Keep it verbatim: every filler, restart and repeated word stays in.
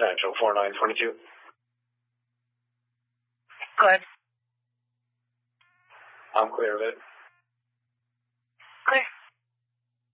Central, four nine twenty-two. Go ahead. I'm clear of it.